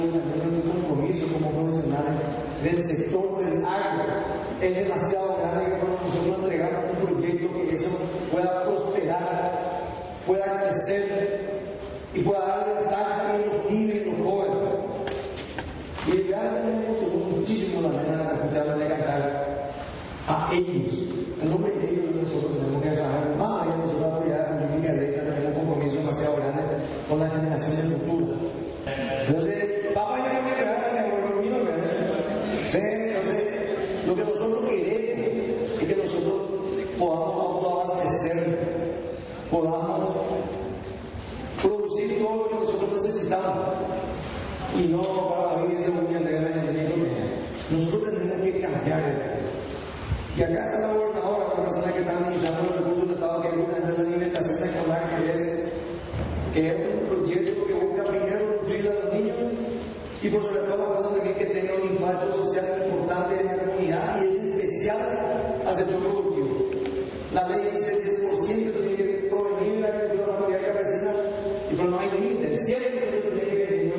Nuestro compromiso como profesionales del sector del agro es demasiado grande que cuando nosotros entregamos un proyecto que eso pueda prosperar, pueda crecer y pueda dar ventaja en los niños y los jóvenes. Y realmente me emocionó muchísimo la mañana escucharle cantar a ellos. El nombre de ellos nosotros tenemos que trabajar más allá de nosotros apoyar a la política de esta, tenemos un compromiso demasiado grande con las generaciones futuras. Entonces, papá ya no me queda en el pueblo mío, ¿verdad? Sí, entonces, lo que nosotros queremos es que nosotros podamos autoabastecer, podamos producir todo lo que nosotros necesitamos y no para la vida de la Unión de la Nosotros tenemos que cambiar de vida. Y acá está la gobernadora, la persona que está administrando los recursos del Estado, que es una de la alimentación escolar, que es un proyecto que busca primero nutrir a los niños y por sobre todas las cosas también que tenga un impacto social importante en la comunidad y en especial al sector productivo. La ley dice el 10% tiene que provenir de la agricultura familiar campesina, y pero no hay límite, el 100% tiene que venir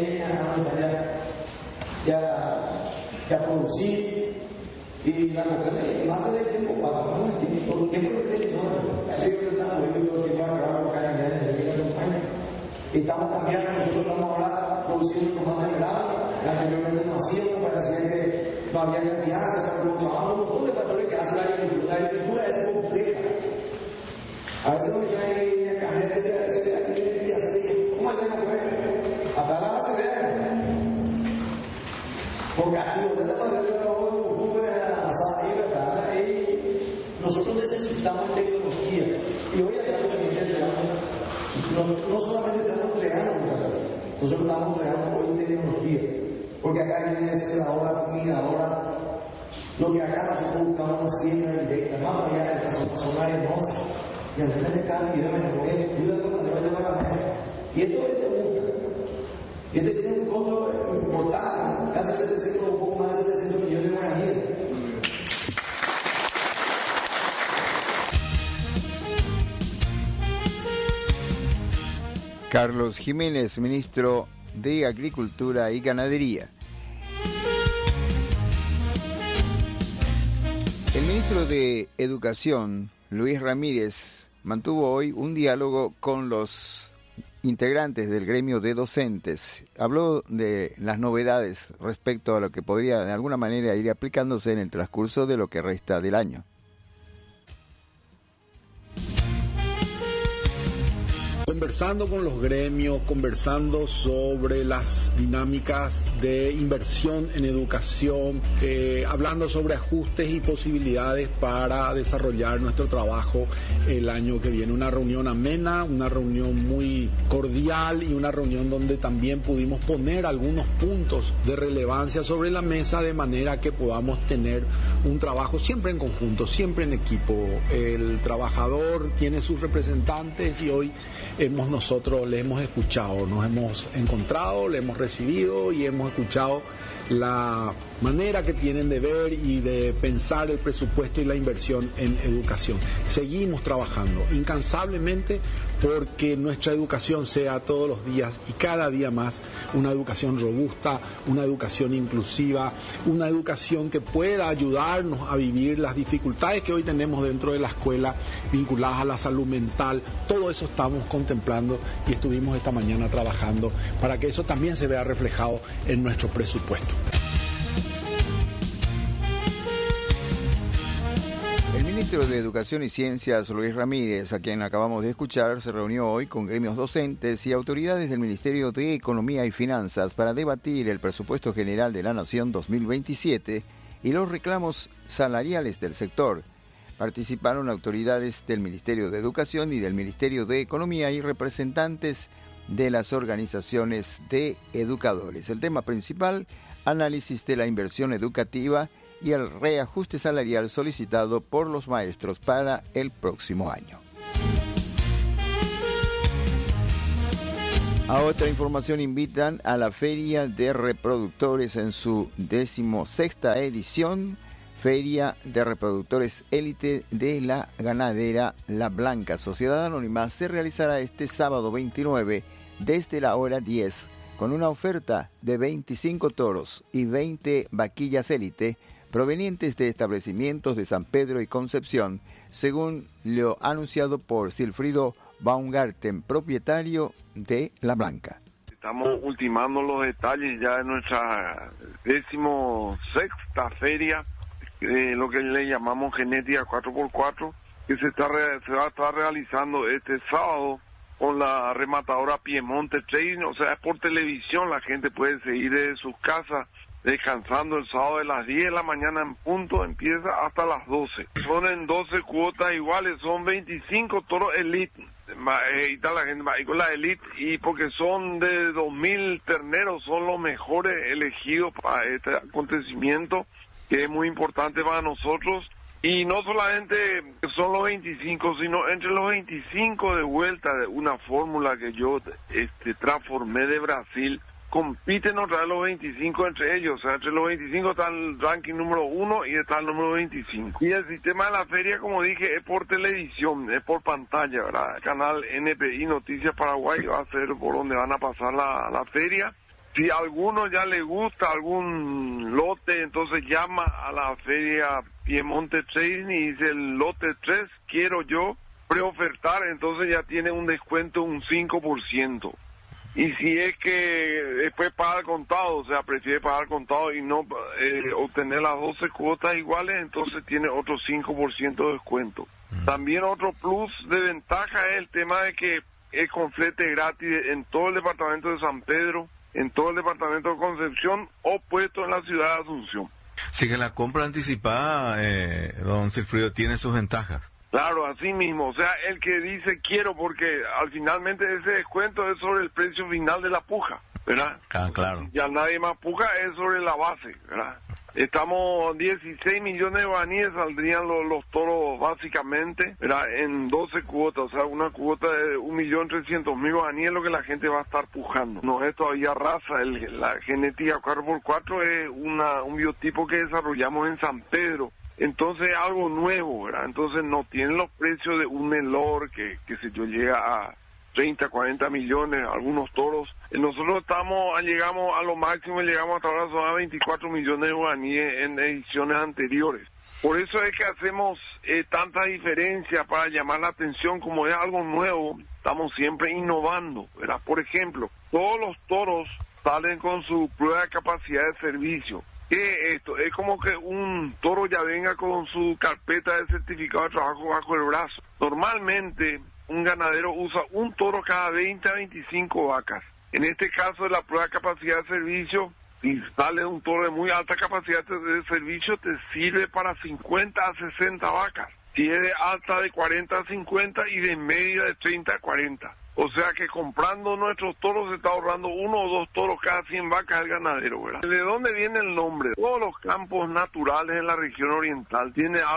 ya producir. Y la mujer más de tiempo para el tiempo que tiene, así que estamos viendo que va a acabar con cada día de la compañía. Estamos cambiando, nosotros estamos ahora produciendo más de verano, anteriormente no hacíamos, parecía que no había confianza, estamos trabajando un montón de factores que hacen la agricultura. La agricultura es compleja. A veces no hay una cajeta de aquí, así, ¿cómo hay que comer? Hasta la base de porque aquí donde está nosotros necesitamos tecnología y hoy estamos no solamente estamos entregando nosotros estamos entregando hoy tecnología, porque acá viene aceleradora, fumigadora, lo que acá nosotros buscamos una siembra directa, más allá de estas zonas hermosas, y al final de cada video me lo cuídate cuando te van a ver. Y esto busca. Y este tiene un costo importante, casi 700, un poco más de 700 millones de guaraníes. Carlos Jiménez, ministro de Agricultura y Ganadería. El ministro de Educación, Luis Ramírez, mantuvo hoy un diálogo con los integrantes del gremio de docentes. Habló de las novedades respecto a lo que podría de alguna manera ir aplicándose en el transcurso de lo que resta del año. Conversando con los gremios, conversando sobre las dinámicas de inversión en educación, hablando sobre ajustes y posibilidades para desarrollar nuestro trabajo el año que viene. Una reunión amena, una reunión muy cordial y una reunión donde también pudimos poner algunos puntos de relevancia sobre la mesa de manera que podamos tener un trabajo siempre en conjunto, siempre en equipo. El trabajador tiene sus representantes y hoy nosotros le hemos escuchado, nos hemos encontrado, le hemos recibido y hemos escuchado la manera que tienen de ver y de pensar el presupuesto y la inversión en educación. Seguimos trabajando incansablemente porque nuestra educación sea todos los días y cada día más una educación robusta, una educación inclusiva, una educación que pueda ayudarnos a vivir las dificultades que hoy tenemos dentro de la escuela vinculadas a la salud mental. Todo eso estamos contemplando y estuvimos esta mañana trabajando para que eso también se vea reflejado en nuestro presupuesto. El ministro de Educación y Ciencias, Luis Ramírez, a quien acabamos de escuchar, se reunió hoy con gremios docentes y autoridades del Ministerio de Economía y Finanzas para debatir el presupuesto general de la Nación 2027 y los reclamos salariales del sector. Participaron autoridades del Ministerio de Educación y del Ministerio de Economía y representantes de las organizaciones de educadores. El tema principal, análisis de la inversión educativa y el reajuste salarial solicitado por los maestros para el próximo año. A otra información, invitan a la Feria de Reproductores en su 16ª edición, Feria de Reproductores Élite de la ganadera La Blanca Sociedad Anónima. Se realizará este sábado 29 desde la hora 10 con una oferta de 25 toros y 20 vaquillas élite provenientes de establecimientos de San Pedro y Concepción, según lo anunciado por Silfrido Baumgarten, propietario de La Blanca. Estamos ultimando los detalles ya de nuestra 16ª feria, lo que le llamamos Genética 4x4, que se va a estar realizando este sábado con la rematadora Piemonte Trading. O sea, es por televisión, la gente puede seguir desde sus casas descansando el sábado de las 10 de la mañana en punto, empieza hasta las 12. Son en 12 cuotas iguales, son 25 toros elite. Y está la gente va con la elite, y porque son de 2.000 terneros, son los mejores elegidos para este acontecimiento, que es muy importante para nosotros. Y no solamente son los 25, sino entre los 25 de vuelta de una fórmula que yo transformé de Brasil, compiten otra vez los 25 entre ellos. O sea, entre los 25 está el ranking número 1 y está el número 25. Y el sistema de la feria, como dije, es por televisión, es por pantalla, ¿verdad? El canal NPI Noticias Paraguay va a ser por donde van a pasar la feria. Si a alguno ya le gusta algún lote, entonces llama a la feria Piemonte Trading y dice: el lote 3 quiero yo preofertar, entonces ya tiene un descuento un 5%. Y si es que después paga al contado, o sea, prefiere pagar al contado y no obtener las 12 cuotas iguales, entonces tiene otro 5% de descuento. También otro plus de ventaja es el tema de que es con flete gratis en todo el departamento de San Pedro, en todo el departamento de Concepción o puesto en la ciudad de Asunción. Sí, que la compra anticipada, don Silfrido, tiene sus ventajas. Claro, así mismo, o sea, el que dice quiero, porque al finalmente ese descuento es sobre el precio final de la puja, ¿verdad? Ah, claro. Ya nadie más puja, es sobre la base, ¿verdad? Estamos 16 millones de guaraníes, saldrían los toros básicamente, ¿verdad? En 12 cuotas, o sea, una cuota de 1.300.000 guaraníes es lo que la gente va a estar pujando. No es todavía raza, la genética 4x4 es un biotipo que desarrollamos en San Pedro. Entonces algo nuevo, ¿verdad? Entonces no tiene los precios de un Nelor que se yo llega a 30, 40 millones, algunos toros. Nosotros llegamos a lo máximo, llegamos hasta ahora son a 24 millones de guaraníes en ediciones anteriores. Por eso es que hacemos tanta diferencia para llamar la atención, como es algo nuevo, estamos siempre innovando, ¿verdad? Por ejemplo, todos los toros salen con su prueba de capacidad de servicio. ¿Qué es esto? Es como que un toro ya venga con su carpeta de certificado de trabajo bajo el brazo. Normalmente un ganadero usa un toro cada 20 a 25 vacas. En este caso, la prueba de capacidad de servicio, si sale un toro de muy alta capacidad de servicio, te sirve para 50 a 60 vacas. Si es de alta, de 40 a 50, y de media de 30 a 40. O sea que comprando nuestros toros se está ahorrando 1 o 2 toros cada 100 vacas el ganadero, ¿verdad? ¿De dónde viene el nombre? Todos los campos naturales en la región oriental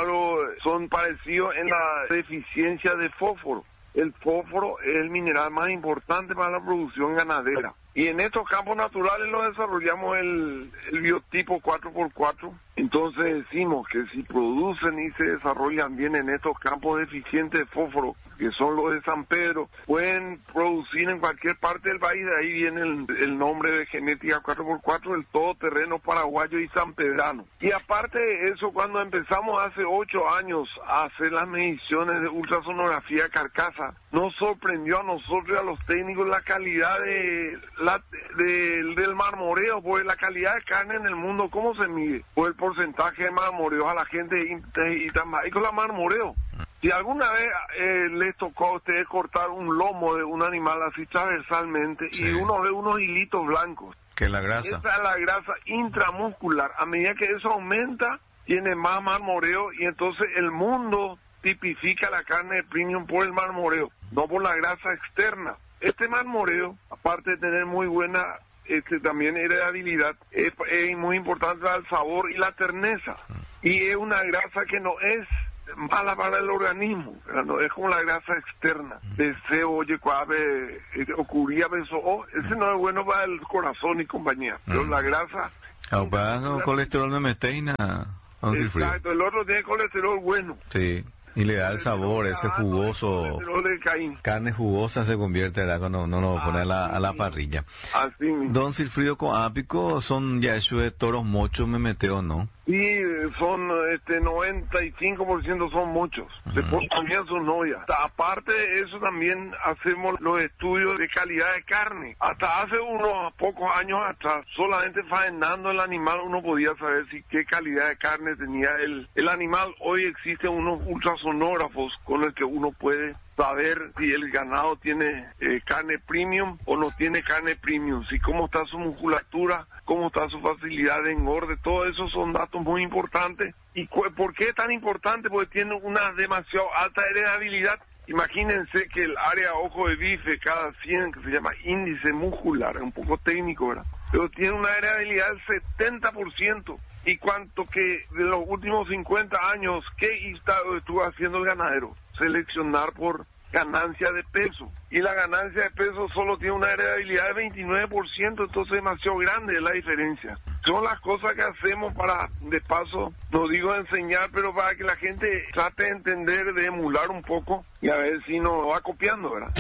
son parecidos en la deficiencia de fósforo. El fósforo es el mineral más importante para la producción ganadera. Y en estos campos naturales lo desarrollamos el biotipo 4x4. Entonces decimos que si producen y se desarrollan bien en estos campos deficientes de fósforo, que son los de San Pedro, pueden producir en cualquier parte del país. De ahí viene el nombre de genética 4x4, el todoterreno paraguayo y sanpedrano. Y aparte de eso, cuando empezamos hace 8 años a hacer las mediciones de ultrasonografía carcasa, nos sorprendió a nosotros y a los técnicos la calidad del marmoreo, porque la calidad de carne en el mundo, ¿cómo se mide? Por el porcentaje de marmoreo a la gente y con la marmoreo. Si alguna vez les tocó a ustedes cortar un lomo de un animal así transversalmente, sí, y uno ve unos hilitos blancos. Que es la grasa. Esa es la grasa intramuscular. A medida que eso aumenta, tiene más marmoreo, y entonces el mundo tipifica la carne de premium por el marmoreo, no por la grasa externa. Este marmoreo, aparte de tener muy buena también heredabilidad, es muy importante el sabor y la terneza. Y es una grasa que no es mala para el organismo, no es como la grasa externa de cebolla, cuave, ocuría, beso, ese no es bueno para el corazón y compañía, pero la grasa... Colesterol de mesteina, exacto, el otro tiene colesterol bueno. Sí. Y le da el sabor, ese jugoso. Carne jugosa se convierte, ¿verdad? Cuando uno lo pone a la parrilla. Así mismo. Don Silfrido Coápico, son ya eso de toros mochos, me meteo, ¿no? Sí, son 95% son muchos. Después también son novias. Aparte de eso, también hacemos los estudios de calidad de carne. Hasta hace unos pocos años atrás, solamente faenando el animal uno podía saber si qué calidad de carne tenía el animal. Hoy existen unos ultrasonógrafos con los que uno puede saber si el ganado tiene carne premium o no tiene carne premium, si cómo está su musculatura, cómo está su facilidad de engorde. Todo eso son datos muy importantes. ¿Y por qué es tan importante? Porque tiene una demasiado alta heredabilidad. Imagínense que el área ojo de bife cada 100, que se llama índice muscular, es un poco técnico, ¿verdad? Pero tiene una heredabilidad del 70%. Y cuanto que de los últimos 50 años, ¿qué estuvo haciendo el ganadero? Seleccionar por ganancia de peso. Y la ganancia de peso solo tiene una heredabilidad de 29%, entonces es demasiado grande la diferencia. Son las cosas que hacemos para, de paso, no digo enseñar, pero para que la gente trate de entender, de emular un poco y a ver si nos va copiando, ¿verdad?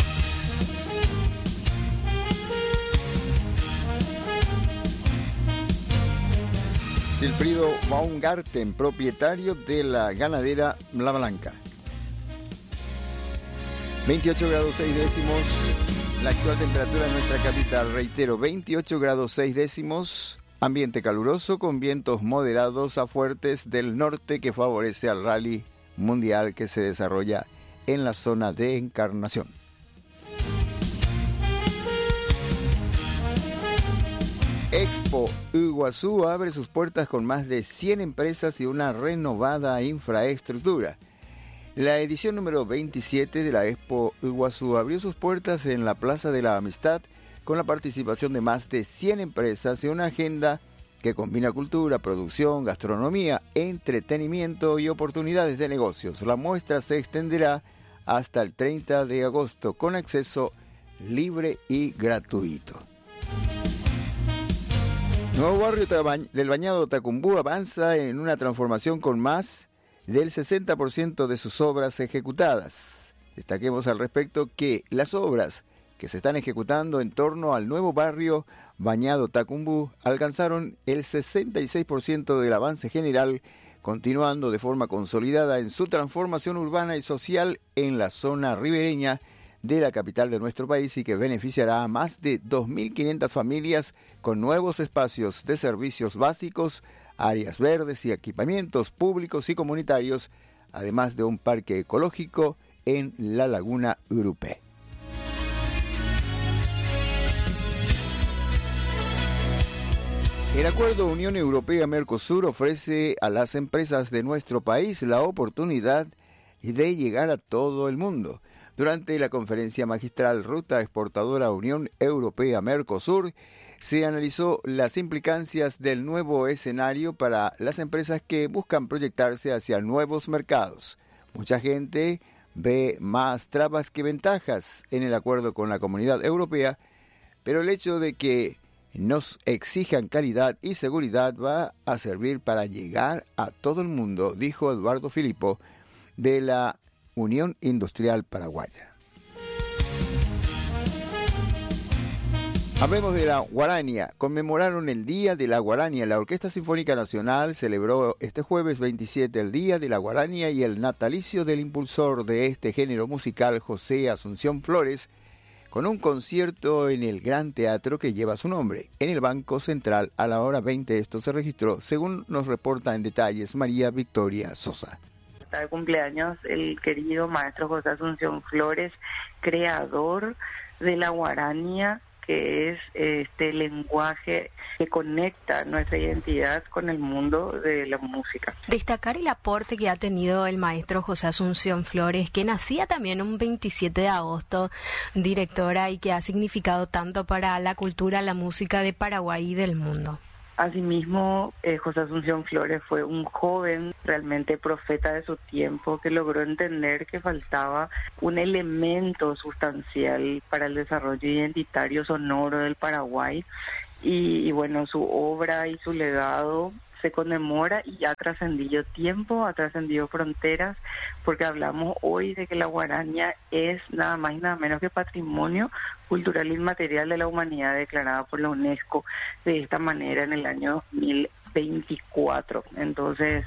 Silfrido Baumgarten, propietario de la ganadera La Blanca. 28 grados 6 décimos, la actual temperatura en nuestra capital, reitero, 28 grados 6 décimos, ambiente caluroso con vientos moderados a fuertes del norte que favorece al rally mundial que se desarrolla en la zona de Encarnación. Expo Iguazú abre sus puertas con más de 100 empresas y una renovada infraestructura. La edición número 27 de la Expo Iguazú abrió sus puertas en la Plaza de la Amistad con la participación de más de 100 empresas y una agenda que combina cultura, producción, gastronomía, entretenimiento y oportunidades de negocios. La muestra se extenderá hasta el 30 de agosto con acceso libre y gratuito. Nuevo barrio del Bañado Tacumbú avanza en una transformación con más del 60% de sus obras ejecutadas. Destaquemos al respecto que las obras que se están ejecutando en torno al nuevo barrio Bañado Tacumbú alcanzaron el 66% del avance general, continuando de forma consolidada en su transformación urbana y social en la zona ribereña de la capital de nuestro país y que beneficiará a más de 2.500 familias con nuevos espacios de servicios básicos, áreas verdes y equipamientos públicos y comunitarios, además de un parque ecológico en la Laguna Urupé. El acuerdo Unión Europea-Mercosur ofrece a las empresas de nuestro país la oportunidad de llegar a todo el mundo. Durante la conferencia magistral Ruta Exportadora Unión Europea-Mercosur, se analizó las implicancias del nuevo escenario para las empresas que buscan proyectarse hacia nuevos mercados. Mucha gente ve más trabas que ventajas en el acuerdo con la Comunidad Europea, pero el hecho de que nos exijan calidad y seguridad va a servir para llegar a todo el mundo, dijo Eduardo Filippo de la Unión Industrial Paraguaya. Hablemos de la guarania. Conmemoraron el Día de la Guarania. La Orquesta Sinfónica Nacional celebró este jueves 27 el Día de la Guarania y el natalicio del impulsor de este género musical, José Asunción Flores, con un concierto en el Gran Teatro que lleva su nombre. En el Banco Central a la hora 20 esto se registró, según nos reporta en detalles María Victoria Sosa. Está de cumpleaños el querido maestro José Asunción Flores, creador de la guarania, que es este lenguaje que conecta nuestra identidad con el mundo de la música. Destacar el aporte que ha tenido el maestro José Asunción Flores, que nacía también un 27 de agosto, directora, y que ha significado tanto para la cultura, la música de Paraguay y del mundo. Asimismo, José Asunción Flores fue un joven realmente profeta de su tiempo que logró entender que faltaba un elemento sustancial para el desarrollo identitario sonoro del Paraguay y bueno, su obra y su legado se conmemora y ha trascendido tiempo, ha trascendido fronteras, porque hablamos hoy de que la guaraña es nada más y nada menos que patrimonio cultural inmaterial de la humanidad declarada por la UNESCO de esta manera en el año 2024. Entonces,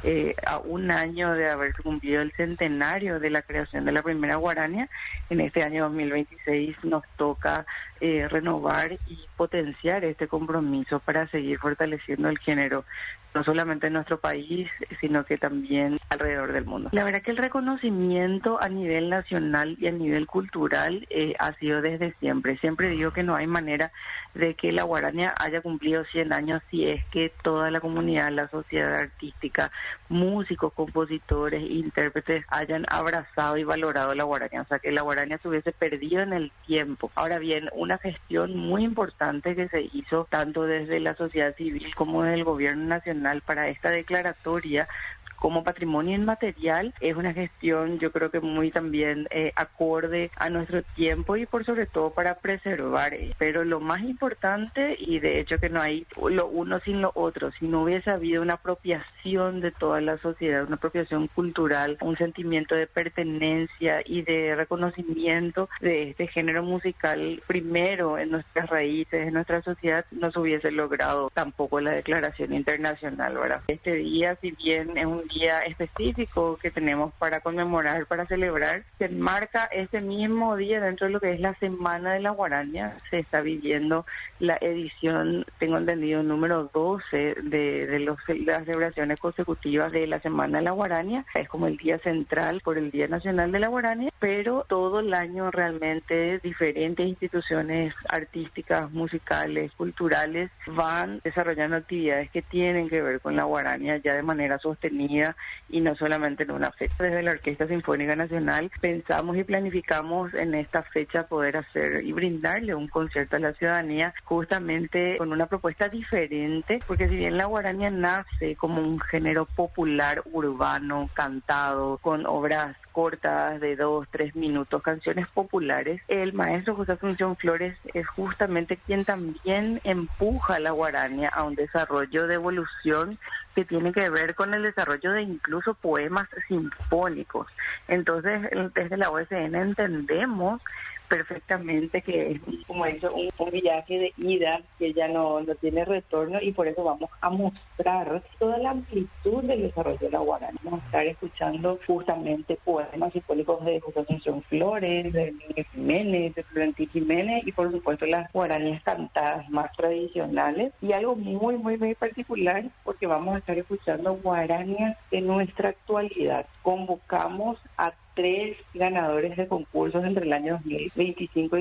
a un año de haberse cumplido el centenario de la creación de la primera guarania, en este año 2026 nos toca renovar y potenciar este compromiso para seguir fortaleciendo el género, no solamente en nuestro país, sino que también alrededor del mundo. La verdad que el reconocimiento a nivel nacional y a nivel cultural ha sido desde siempre. Siempre digo que no hay manera de que la guarania haya cumplido 100 años si es que toda la comunidad, la sociedad artística, músicos, compositores, intérpretes hayan abrazado y valorado la guarania. O sea, que la guarania se hubiese perdido en el tiempo. Ahora bien, una gestión muy importante que se hizo tanto desde la sociedad civil como desde el gobierno nacional para esta declaratoria como patrimonio inmaterial es una gestión, yo creo que muy también acorde a nuestro tiempo y por sobre todo para preservar. Pero lo más importante, y de hecho que no hay lo uno sin lo otro, si no hubiese habido una apropiación de toda la sociedad, una apropiación cultural, un sentimiento de pertenencia y de reconocimiento de este género musical primero en nuestras raíces, en nuestra sociedad, no se hubiese logrado tampoco la declaración internacional, ¿verdad? Este día, si bien es un día específico que tenemos para conmemorar, para celebrar, se enmarca este mismo día dentro de lo que es la Semana de la Guarania. Se está viviendo la edición, tengo entendido, número 12 de las celebraciones consecutivas de la Semana de la Guarania. Es como el día central por el Día Nacional de la Guarania, pero todo el año realmente diferentes instituciones artísticas, musicales, culturales van desarrollando actividades que tienen que ver con la guarania ya de manera sostenida y no solamente en una fecha. Desde la Orquesta Sinfónica Nacional pensamos y planificamos en esta fecha poder hacer y brindarle un concierto a la ciudadanía justamente con una propuesta diferente, porque si bien la guarania nace como un género popular urbano, cantado, con obras cortas de 2-3 minutos, canciones populares, el maestro José Asunción Flores es justamente quien también empuja a la guarania a un desarrollo de evolución que tiene que ver con el desarrollo de incluso poemas sinfónicos. Entonces, desde la OSN entendemos perfectamente que es, como he dicho, un viaje de ida que ya no tiene retorno, y por eso vamos a mostrar toda la amplitud del desarrollo de la guarania. Vamos a estar escuchando justamente poemas sinfónicos de José Asunción Flores, de Miguel Jiménez, de Florentín Jiménez, y por supuesto las guaranías cantadas más tradicionales, y algo muy, muy, muy particular, porque vamos a estar escuchando guaranías de nuestra actualidad. Convocamos a 3 ganadores de concursos entre el año 2025 y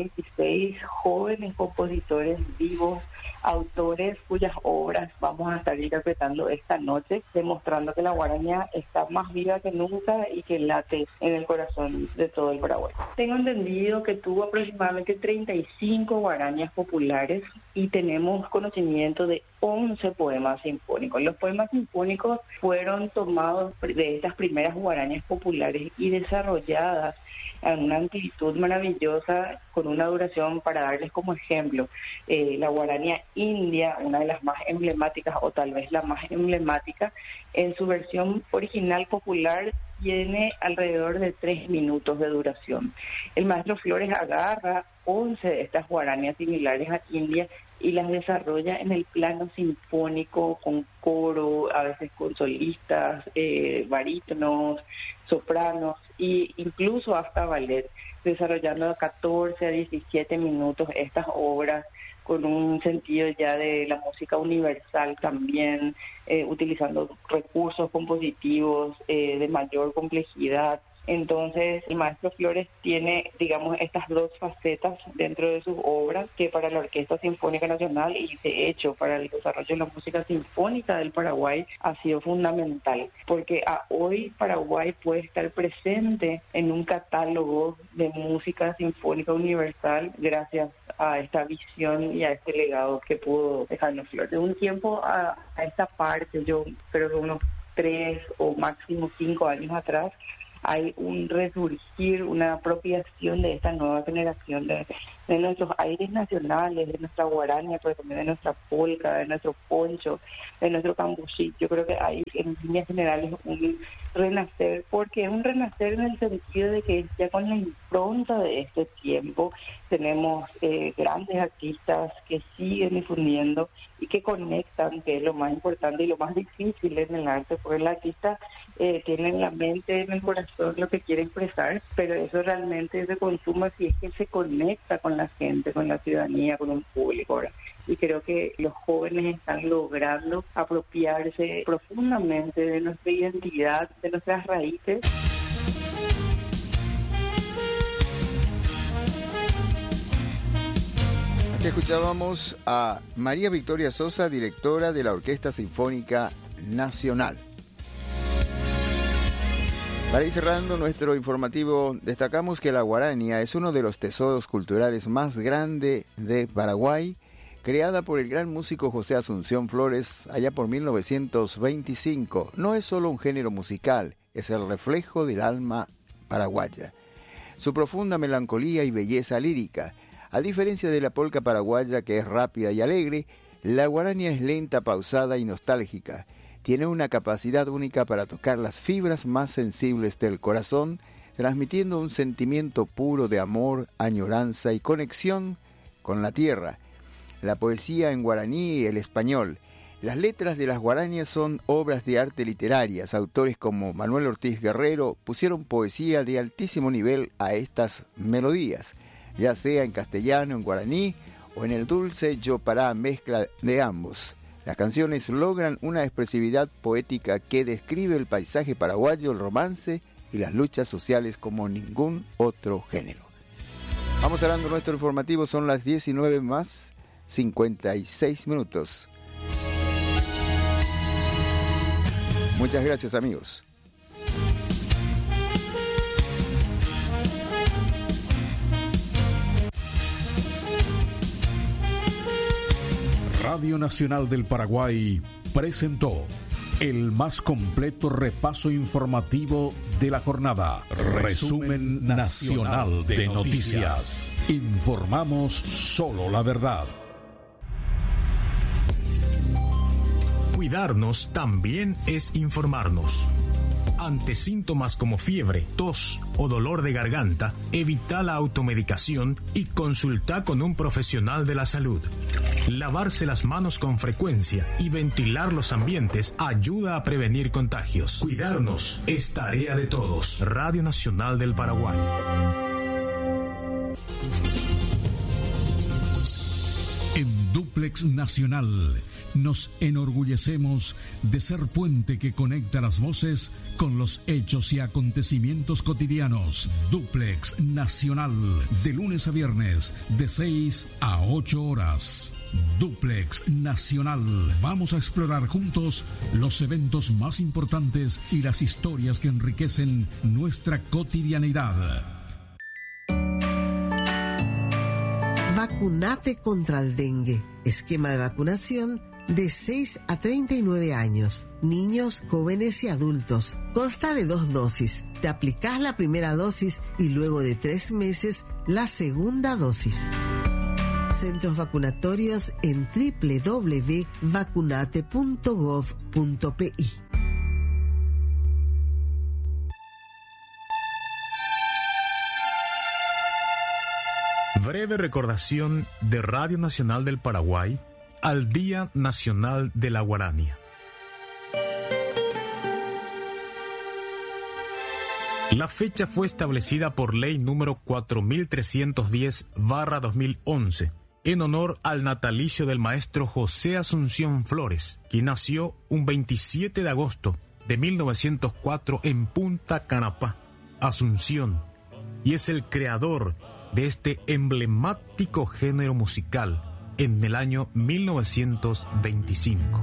2026, jóvenes compositores vivos, autores cuyas obras vamos a estar interpretando esta noche, demostrando que la guarania está más viva que nunca y que late en el corazón de todo el Paraguay. Tengo entendido que tuvo aproximadamente 35 guaranias populares y tenemos conocimiento de 11 poemas sinfónicos. Los poemas sinfónicos fueron tomados de estas primeras guaranias populares y desarrolladas en una amplitud maravillosa con una duración, para darles como ejemplo, la guarania india, una de las más emblemáticas o tal vez la más emblemática, en su versión original popular tiene alrededor de 3 minutos de duración. El maestro Flores agarra 11 de estas guaranias similares a india y las desarrolla en el plano sinfónico, con coro, a veces con solistas, barítonos, sopranos e incluso hasta ballet, desarrollando 14 a 17 minutos estas obras con un sentido ya de la música universal también, utilizando recursos compositivos de mayor complejidad. Entonces, el maestro Flores tiene, digamos, estas 2 facetas dentro de sus obras, que para la Orquesta Sinfónica Nacional y de hecho para el desarrollo de la música sinfónica del Paraguay ha sido fundamental, porque hoy Paraguay puede estar presente en un catálogo de música sinfónica universal gracias a esta visión y a este legado que pudo dejarnos Flores. De un tiempo a esta parte, yo creo que unos 3 o máximo 5 años atrás, hay un resurgir, una apropiación de esta nueva generación de nuestros aires nacionales, de nuestra guarania, pero también de nuestra polca, de nuestro poncho, de nuestro cambuchí. Yo creo que hay en líneas generales un renacer, porque es un renacer en el sentido de que ya con la impronta de este tiempo tenemos grandes artistas que siguen difundiendo y que conectan, que es lo más importante y lo más difícil en el arte, porque el artista tiene en la mente, en el corazón lo que quiere expresar, pero eso realmente se consuma si es que se conecta con la gente, con la ciudadanía, con un público, ¿verdad? Y creo que los jóvenes están logrando apropiarse profundamente de nuestra identidad, de nuestras raíces. Así escuchábamos a María Victoria Sosa, directora de la Orquesta Sinfónica Nacional. Para ir cerrando nuestro informativo, destacamos que la guarania es uno de los tesoros culturales más grandes de Paraguay, creada por el gran músico José Asunción Flores allá por 1925. No es solo un género musical, es el reflejo del alma paraguaya. Su profunda melancolía y belleza lírica. A diferencia de la polca paraguaya, que es rápida y alegre, la guarania es lenta, pausada y nostálgica. Tiene una capacidad única para tocar las fibras más sensibles del corazón, transmitiendo un sentimiento puro de amor, añoranza y conexión con la tierra. La poesía en guaraní y el español. Las letras de las guaranias son obras de arte literarias. Autores como Manuel Ortiz Guerrero pusieron poesía de altísimo nivel a estas melodías, ya sea en castellano, en guaraní o en el dulce yopará, mezcla de ambos. Las canciones logran una expresividad poética que describe el paisaje paraguayo, el romance y las luchas sociales como ningún otro género. Vamos cerrando nuestro informativo, son las 19:56. Muchas gracias, amigos. Radio Nacional del Paraguay presentó el más completo repaso informativo de la jornada. Resumen nacional de noticias. Informamos solo la verdad. Cuidarnos también es informarnos. Ante síntomas como fiebre, tos o dolor de garganta, evita la automedicación y consulta con un profesional de la salud. Lavarse las manos con frecuencia y ventilar los ambientes ayuda a prevenir contagios. Cuidarnos es tarea de todos. Radio Nacional del Paraguay. En Duplex Nacional nos enorgullecemos de ser puente que conecta las voces con los hechos y acontecimientos cotidianos. Duplex Nacional, de lunes a viernes, de 6 a 8 horas. Duplex Nacional. Vamos a explorar juntos los eventos más importantes y las historias que enriquecen nuestra cotidianidad. Vacunate contra el dengue. Esquema de vacunación de 6 a 39 años, niños, jóvenes y adultos. Consta de 2 dosis. Te aplicás la primera dosis y luego de 3 meses la segunda dosis. Centros vacunatorios en www.vacunate.gov.pi. Breve recordación de Radio Nacional del Paraguay al Día Nacional de la Guarania. La fecha fue establecida por ley número 4310/2011 en honor al natalicio del maestro José Asunción Flores, quien nació un 27 de agosto de 1904 en Punta Canapá, Asunción, y es el creador de este emblemático género musical en el año 1925.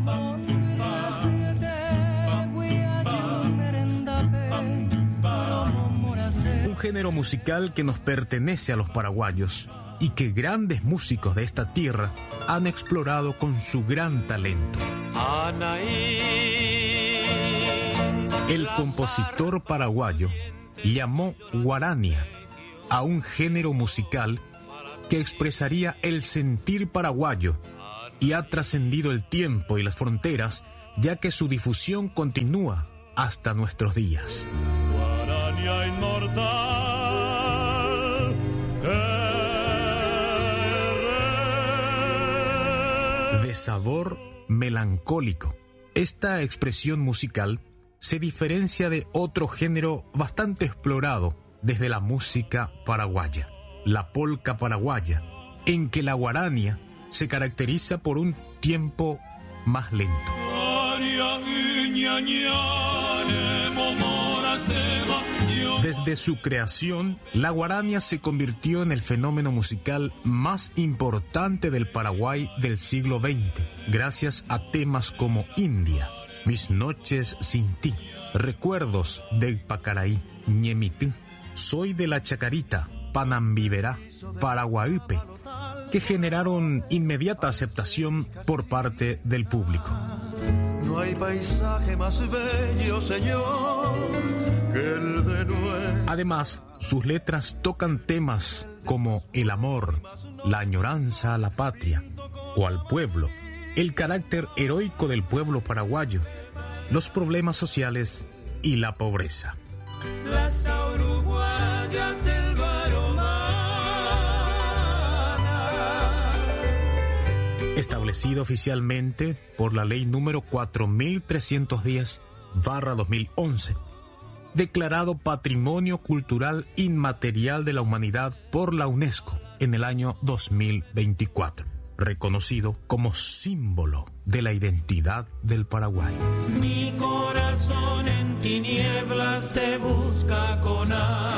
Un género musical que nos pertenece a los paraguayos y que grandes músicos de esta tierra han explorado con su gran talento. El compositor paraguayo llamó guarania a un género musical que expresaría el sentir paraguayo y ha trascendido el tiempo y las fronteras, ya que su difusión continúa hasta nuestros días. Guarania inmortal, de sabor melancólico. Esta expresión musical se diferencia de otro género bastante explorado desde la música paraguaya, la polca paraguaya, en que la guarania se caracteriza por un tiempo más lento. Desde su creación, la guarania se convirtió en el fenómeno musical más importante del Paraguay del siglo XX, gracias a temas como India, Mis noches sin ti, Recuerdos del Pacaraí, Ñemitú, Soy de la Chacarita, Panambiverá, Paraguaype, que generaron inmediata aceptación por parte del público. No hay paisaje más bello, Señor, que el de nuevo. Además, sus letras tocan temas como el amor, la añoranza a la patria o al pueblo, el carácter heroico del pueblo paraguayo, los problemas sociales y la pobreza. Las uruguayas del Establecido oficialmente por la ley número 4310/2011, declarado Patrimonio Cultural Inmaterial de la Humanidad por la UNESCO en el año 2024, reconocido como símbolo de la identidad del Paraguay. Mi corazón en tinieblas te busca con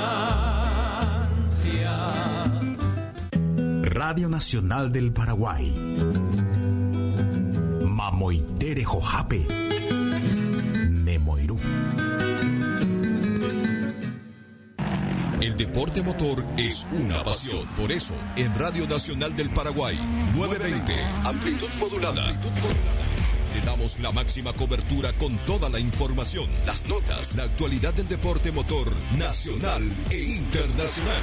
ansias. Radio Nacional del Paraguay. Mamoitere Jojape. Nemoirú. El deporte motor es una pasión. Por eso, en Radio Nacional del Paraguay, 920, amplitud modulada. Le damos la máxima cobertura con toda la información, las notas, la actualidad del deporte motor nacional e internacional.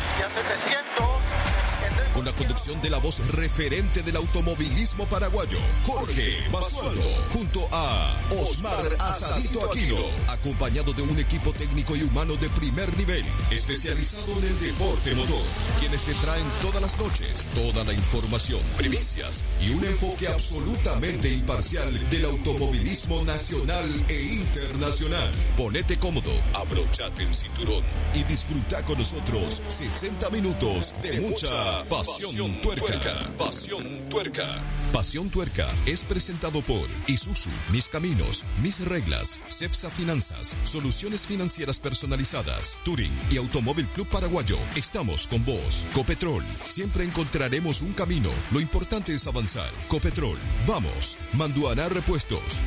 Con la conducción de la voz referente del automovilismo paraguayo, Jorge Basualdo, junto a Osmar Asadito Aquino, acompañado de un equipo técnico y humano de primer nivel, especializado en el deporte motor, quienes te traen todas las noches toda la información, primicias y un enfoque absolutamente imparcial del automovilismo nacional e internacional. Ponete cómodo, abrochate el cinturón y disfruta con nosotros 60 minutos de mucha pasión tuerca. Pasión tuerca. Pasión Tuerca es presentado por Isuzu, Mis Caminos, Mis Reglas, Cefsa Finanzas, Soluciones Financieras Personalizadas, Touring y Automóvil Club Paraguayo. Estamos con vos. Copetrol, siempre encontraremos un camino. Lo importante es avanzar. Copetrol, vamos. Manduaná Repuestos,